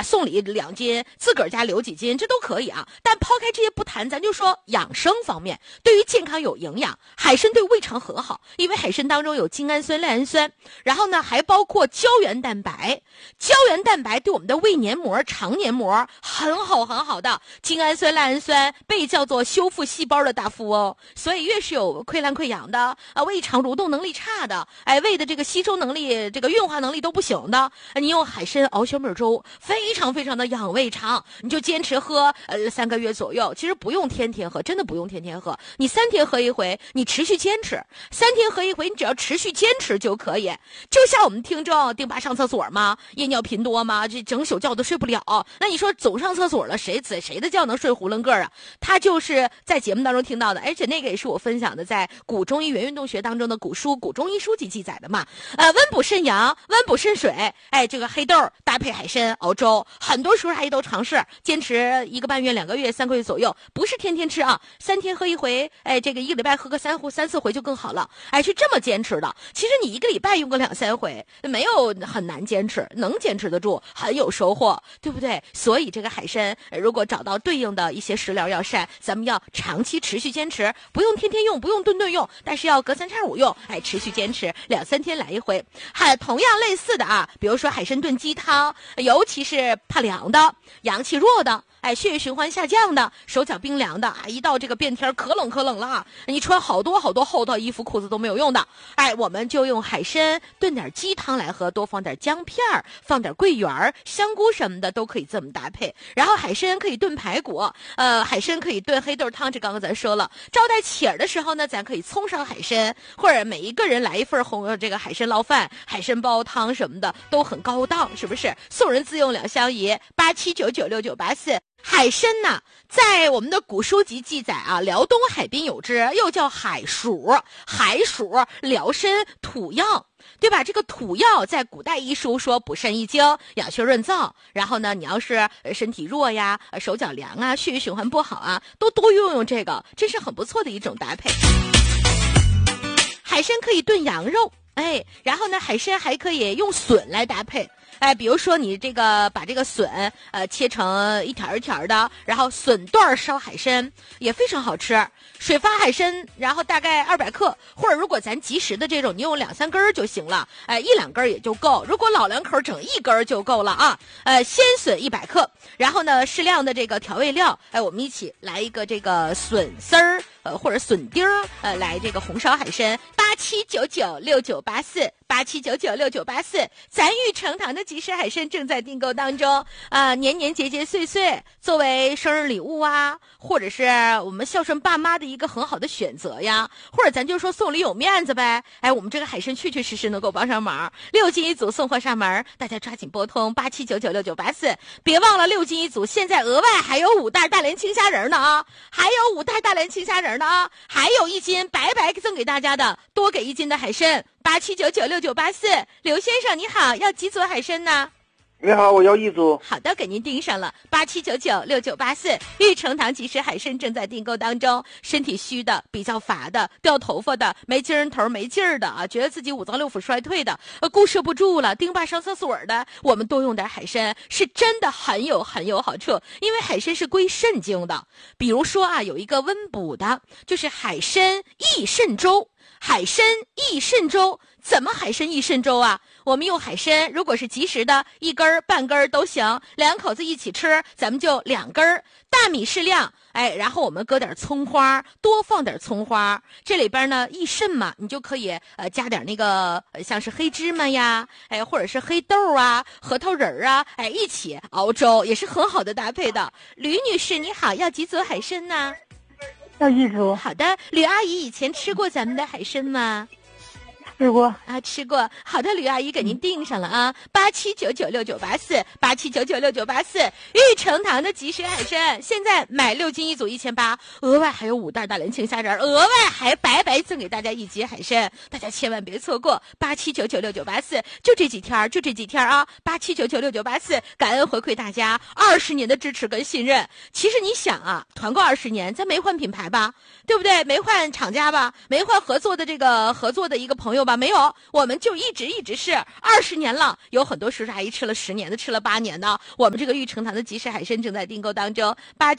送礼2斤，自个儿家留几斤，这都可以啊。但抛开这些不谈，咱就说养生方面，对于健康有营养，海参对胃肠很好，因为海参当中有精氨酸、赖氨酸，然后呢还包括胶原蛋白，胶原蛋白对我们的胃黏膜、肠黏膜很好的。精氨酸、赖氨酸被叫做修复细胞的大夫哦，所以越是有溃烂溃疡的胃肠蠕动能力差的，胃的这个吸收能力、这个运化能力都不行的，你用海参熬小米粥，非常的养胃肠，你就坚持喝3个月左右。其实不用天天喝，真的不用天天喝，你3天喝一回，你持续坚持，3天喝一回，你只要持续坚持就可以。就像我们听众丁爸上厕所嘛，夜尿频多嘛，这整宿觉都睡不了，那你说总上厕所了，谁的觉能睡囫囵个啊？他就是在节目当中听到的，而且那个也是我分享的，在古中医原运动学当中的古中医书籍记载的嘛。温补肾阳，温补肾水，这个黑豆搭配海参熬粥，很多时候还都尝试坚持1个半月、2个月、3个月左右，不是天天吃啊，3天喝一回，这个1个礼拜喝个3、4回就更好了，是这么坚持的。其实你1个礼拜用个2、3回，没有很难坚持，能坚持得住，很有收获，对不对？所以这个海参，如果找到对应的一些食疗药膳，咱们要长期持续坚持，不用天天用，不用顿顿用，但是要隔3差5用，持续坚持2、3天来一回。还同样类似的啊，比如说海参炖鸡汤，尤其是怕凉的、阳气弱的，血液循环下降的，手脚冰凉的，一到这个变天可冷了啊，你穿好多厚的衣服裤子都没有用的，我们就用海参炖点鸡汤来喝，多放点姜片，放点桂圆、香菇什么的都可以这么搭配。然后海参可以炖排骨，海参可以炖黑豆汤，这刚刚咱说了。招待请儿的时候呢，咱可以葱烧海参，或者每一个人来一份这个海参捞饭、海参煲汤什么的，都很高档，是不是？送人自用2相宜，87996984。海参呢，在我们的古书籍记载啊，辽东海滨有之，又叫海薯，辽参土药。对吧？这个土药在古代医书说补肾益精、养血润燥，然后呢，你要是身体弱呀、手脚凉啊、血液循环不好啊，都多用这个，这是很不错的一种搭配。海参可以炖羊肉，然后呢，海参还可以用笋来搭配。比如说你这个把这个笋切成一条一条的，然后笋段烧海参也非常好吃。水发海参，然后大概200克，或者如果咱及时的这种，你用2、3根就行了，1、2根也就够。如果老两口整1根就够了啊。鲜笋100克，然后呢适量的这个调味料，我们一起来一个这个笋丝儿，或者笋丁儿，来这个红烧海参，87996984，87996984，咱玉成堂的即食海参正在订购当中年年节节岁岁，作为生日礼物啊，或者是我们孝顺爸妈的一个很好的选择呀，或者咱就说送礼有面子呗，我们这个海参确实能够帮上忙，6斤一组送货上门，大家抓紧拨通87996984，别忘了6斤一组，现在额外还有5袋大连青虾仁呢啊，还有1斤白赠给大家的，多给1斤的海参，87996984，刘先生你好，要几组海参呢？ 你好，我要1组。 好的，给您订上了，87996984，玉成堂即食海参正在订购当中。身体虚的、比较乏的、掉头发的、没精神头、没劲儿的啊，觉得自己5脏6腑衰退的，顾摄不住了，丁爸上厕所的，我们多用点海参，是真的很有好处。因为海参是归肾经的，比如说啊，有一个温补的，就是海参益肾粥。海参益肾粥，怎么海参益肾粥啊？我们用海参，如果是及时的，1根半根都行，2口子一起吃，咱们就2根，大米适量，然后我们搁点葱花，多放点葱花，这里边呢益肾嘛，你就可以加点那个像是黑芝麻呀，或者是黑豆啊、核桃仁啊，一起熬粥，也是很好的搭配的。吕女士你好，要几组海参呢？ 要1组。 好的，吕阿姨以前吃过咱们的海参吗？ 吃过啊，吃过。好的，吕阿姨给您订上了啊，87996984，87996984，玉成堂的即食海参，现在买6斤一组1800，额外还有5袋大连青虾仁，额外还白赠给大家1斤海参，大家千万别错过，87996984，就这几天啊，87996984，感恩回馈大家20年的支持跟信任。其实你想啊，团购20年，咱没换品牌吧，对不对？没换厂家吧，没换合作的一个朋友吧， 吧？没有，我们就一直是20年了。有很多叔叔阿姨吃了10年的，吃了8年的。我们这个玉成堂的即食海参正在订购当中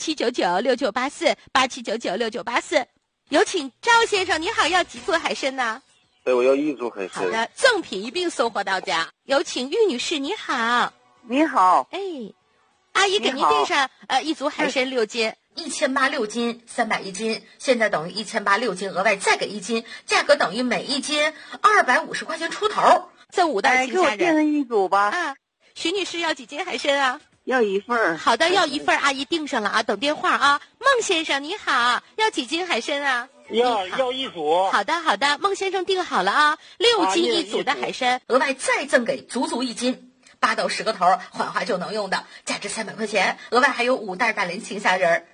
，87996984，87996984。有请赵先生，你好，要几组海参呢？ 对，我要1组海参。 好的，赠品一并送货到家。有请玉女士，你好。 你好， 哎，阿姨给您订上1组海参6斤，1800 6斤，310斤，现在等于1800 6斤，额外再给1斤，价格等于每1斤250块钱出头。这5袋青虾仁， 给我订上1组吧。 啊，徐女士要几斤海参啊？ 要1份。 好的，要1份，阿姨订上了啊，等电话啊。孟先生你好，要几斤海参啊？ 要1组。 好的，孟先生订好了啊，6斤1组的海参，额外再赠给足1斤。8到10个头，缓化就能用的，价值300块钱，额外还有5袋大连青虾仁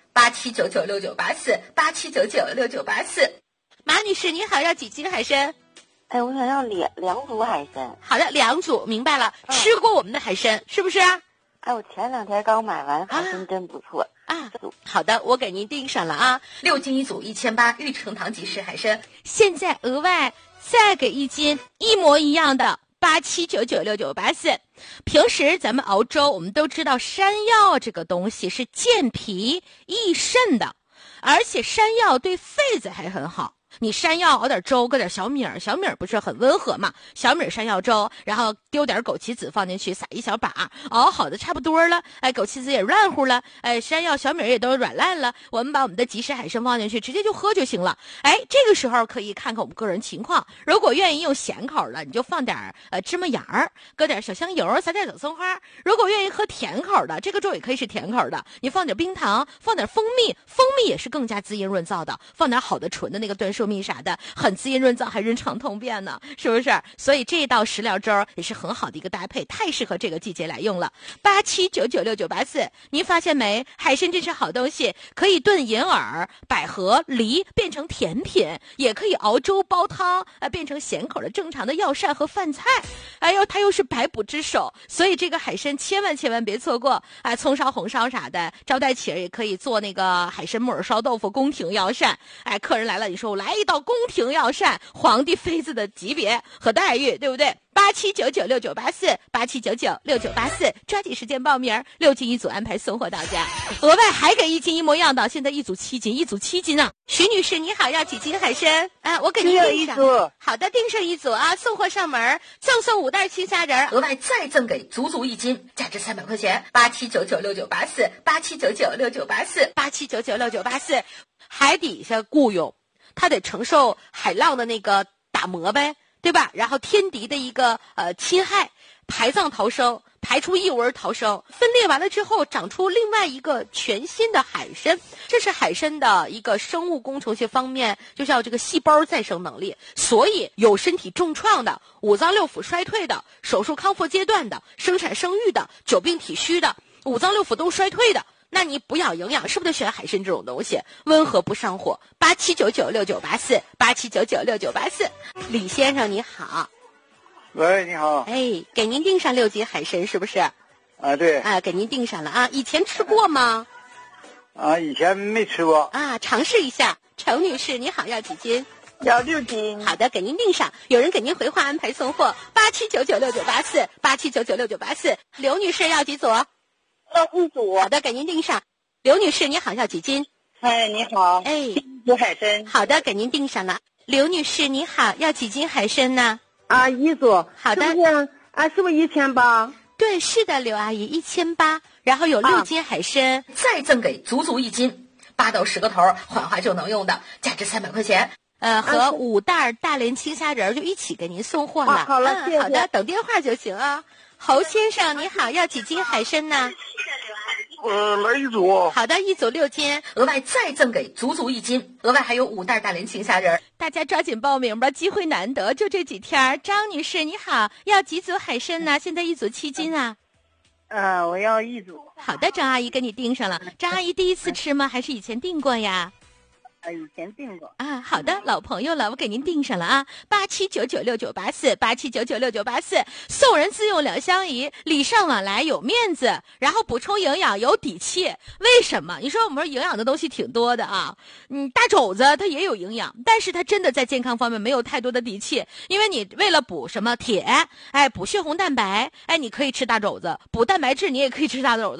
，87996984，87996984。马女士你好，要几斤海参？ 哎，我想要两组海参。 好的，2组，明白了。吃过我们的海参是不是啊？ 哎，我前2天刚买完，海参真不错啊。好的，我给您订上了啊，6斤1组1800，玉成堂即食海参，现在额外再给1斤一模一样的。87996984。平时咱们熬粥，我们都知道山药这个东西是健脾益肾的，而且山药对肺子还很好。你山药熬点粥，搁点小米儿，小米儿不是很温和嘛？小米儿山药粥，然后丢点枸杞子放进去，撒一小把，熬好的差不多了。哎，枸杞子也软乎了，哎，山药、小米儿也都软烂了。我们把我们的即食海参放进去，直接就喝就行了。哎，这个时候可以看看我们个人情况，如果愿意用咸口的，你就放点芝麻芽儿，搁点小香油，撒点小松花。如果愿意喝甜口的，这个粥也可以是甜口的，你放点冰糖，放点蜂蜜，蜂蜜也是更加滋阴润燥的，放点好的纯的那个椴树蜜啥的，很滋阴润燥，还润肠通便呢，是不是？所以这道食疗粥也是很好的一个搭配，太适合这个季节来用了。87996984，您发现没？海参真是好东西，可以炖银耳、百合、梨变成甜品，也可以熬粥煲汤，变成咸口的正常的药膳和饭菜。哎呦，它又是百补之首，所以这个海参千万别错过。哎，葱烧、红烧啥的，招待起也可以做那个海参木耳烧豆腐、宫廷药膳。哎，客人来了，你说我来一道宫廷药膳，皇帝妃子的级别和待遇，对不对？87996984，87996984，抓紧时间报名，6斤1组安排送货到家，额外还给1斤一模一样的，现在1组7斤，1组7斤啊！徐女士你好，要几斤海参？我给您订上。好的，订上1组啊，送货上门，赠送5袋青虾仁，额外再赠给足1斤，价值300块钱，87996984，87996984，87996984，海底下雇佣。他得承受海浪的那个打磨呗，对吧？然后天敌的一个侵害，排藏逃生，排出异味逃生，分裂完了之后长出另外一个全新的海参，这是海参的一个生物工程学方面，就叫这个细胞再生能力。所以有身体重创的、五脏六腑衰退的、手术康复阶段的、生产生育的、久病体虚的、五脏六腑都衰退的。那你补养营养是不是得选海参这种东西？温和不上火，87996984，87996984。李先生你好。 喂，你好。 哎，给您订上6斤海参是不是？ 啊，对。 给您订上了啊。以前吃过吗？ 以前没吃过。 尝试一下。程女士你好，要几斤？ 要6斤。 好的，给您订上。有人给您回话安排送货，87996984，87996984。刘女士要几组？ 要1组。 好的，给您订上。刘女士你好，要几斤？ 哎，你好。 哎 ，1组海参。 好的，给您订上了。刘女士你好，要几斤海参呢 ？1组。 好的。 是不是是不是1800？ 对，是的，刘阿姨，1800，然后有6斤海参，再赠给足1斤，8到10个头，缓化就能用的，价值300块钱。和5袋大连青虾仁就一起给您送货了。 好了，谢谢。 好的，等电话就行啊。侯先生你好，要几斤海参呢？ 来1组。 好的，1组6斤，额外再赠给足1斤，额外还有5袋大连青虾仁。大家抓紧报名吧，机会难得，就这几天。张女士你好，要几组海参呢？现在1组7斤啊。 我要1组。 好的，张阿姨给你订上了。张阿姨第一次吃吗？还是以前订过呀？ 以前订过。 啊，好的，老朋友了，我给您订上了啊，87996984，87996984，送人自用两相宜，礼尚往来有面子，然后补充营养有底气。为什么？你说我们说营养的东西挺多的啊，大肘子它也有营养，但是它真的在健康方面没有太多的底气，因为你为了补什么铁，补血红蛋白，你可以吃大肘子，补蛋白质你也可以吃大肘子。